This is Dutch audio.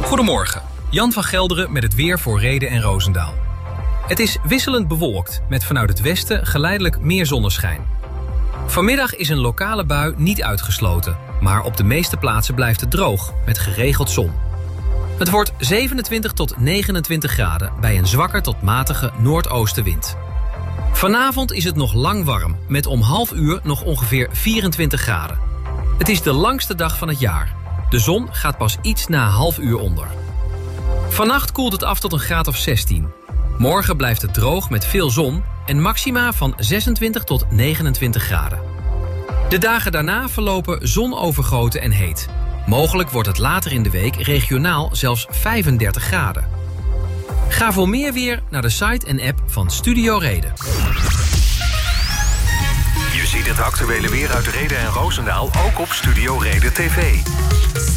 Goedemorgen, Jan van Gelderen met het weer voor Rheden en Roosendaal. Het is wisselend bewolkt, met vanuit het westen geleidelijk meer zonneschijn. Vanmiddag is een lokale bui niet uitgesloten, maar op de meeste plaatsen blijft het droog, met geregeld zon. Het wordt 27 tot 29 graden bij een zwakker tot matige noordoostenwind. Vanavond is het nog lang warm, met om 12:30 nog ongeveer 24 graden. Het is de langste dag van het jaar. De zon gaat pas iets na 12:30 onder. Vannacht koelt het af tot een graad of 16. Morgen blijft het droog met veel zon en maxima van 26 tot 29 graden. De dagen daarna verlopen zonovergoten en heet. Mogelijk wordt het later in de week regionaal zelfs 35 graden. Ga voor meer weer naar de site en app van Studio Reden. Je ziet het actuele weer uit Rheden en Roosendaal ook op Studio Reden TV.